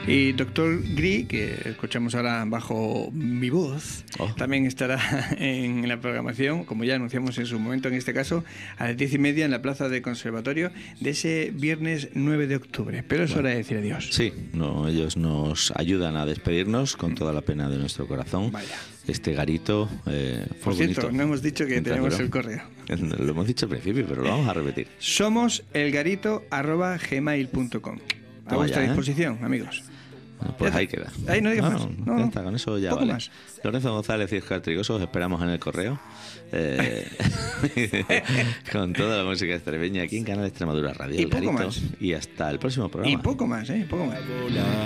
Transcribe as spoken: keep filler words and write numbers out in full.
Y doctor Gris, que escuchamos ahora bajo mi voz, oh. también estará en la programación, como ya anunciamos en su momento, en este caso, a las diez y media en la Plaza del Conservatorio de ese viernes nueve de octubre. Pero es bueno, hora de decir adiós. Sí, no, ellos nos ayudan a despedirnos con toda la pena de nuestro corazón. Vaya. Este garito eh, Por cierto, bonito. no hemos dicho que tenemos el correo. Lo hemos dicho al principio, pero lo vamos a repetir. Somos elgarito arroba gmail punto com. A vuestra ¿eh? disposición, amigos. Pues ahí queda. Ahí no digas no, más. No, no, ya está, con eso ya poco vale. Más. Lorenzo González y Oscar Trigoso, os esperamos en el correo. Eh, con toda la música extremeña aquí en Canal Extremadura Radio. Y El poco Garito, más. y hasta el próximo programa. Y poco más, ¿eh? Poco más.